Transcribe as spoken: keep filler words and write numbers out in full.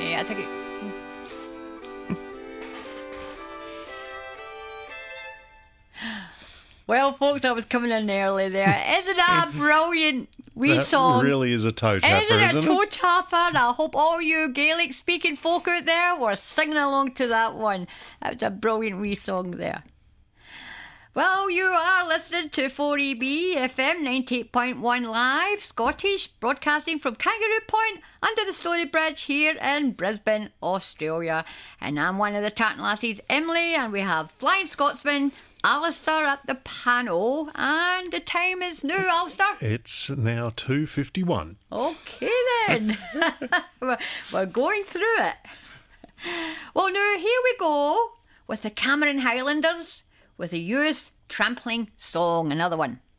Yeah, I think it... Well, folks, I was coming in early there. Isn't that a brilliant wee that song? really is a toe tapper, isn't it? isn't a it? toe tapper? And I hope all you Gaelic-speaking folk out there were singing along to that one. That was a brilliant wee song there. Well, you are listening to four E B F M ninety-eight point one live, Scottish, broadcasting from Kangaroo Point under the Stony Bridge here in Brisbane, Australia. And I'm one of the Tartan Lassies, Emily, and we have Flying Scotsman Alistair at the panel. And the time is now, Alistair. It's now two fifty-one. Okay then. we're, we're going through it. Well, now here we go with the Cameron Highlanders with the Youth Trampling Song, another one.